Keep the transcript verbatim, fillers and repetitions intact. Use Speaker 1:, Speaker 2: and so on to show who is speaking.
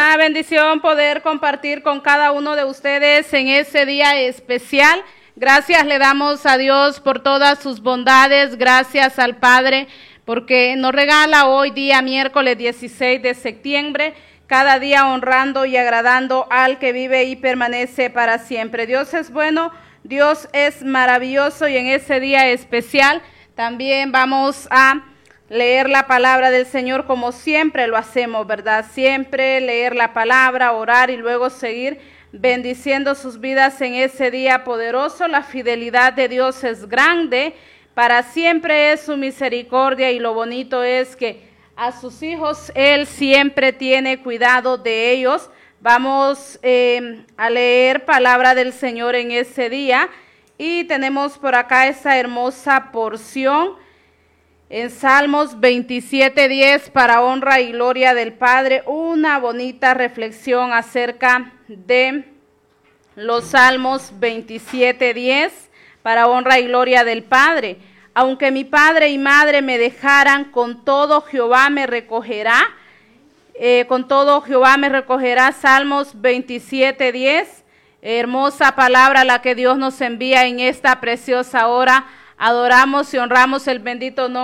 Speaker 1: Una bendición poder compartir con cada uno de ustedes en ese día especial. Gracias le damos a Dios por todas sus bondades, gracias al Padre porque nos regala hoy día miércoles dieciséis de septiembre, cada día honrando y agradando al que vive y permanece para siempre. Dios es bueno, Dios es maravilloso y en ese día especial también vamos a leer la palabra del Señor como siempre lo hacemos, ¿verdad? Siempre leer la palabra, orar y luego seguir bendiciendo sus vidas en ese día poderoso. La fidelidad de Dios es grande, para siempre es su misericordia y lo bonito es que a sus hijos Él siempre tiene cuidado de ellos. Vamos eh, a leer palabra del Señor en ese día y tenemos por acá esa hermosa porción en Salmos veintisiete diez, para honra y gloria del Padre, una bonita reflexión acerca de los Salmos veintisiete diez, para honra y gloria del Padre. Aunque mi padre y madre me dejaran, con todo Jehová me recogerá. Eh, con todo Jehová me recogerá, Salmos veintisiete diez. Hermosa palabra la que Dios nos envía en esta preciosa hora. Adoramos y honramos el bendito nombre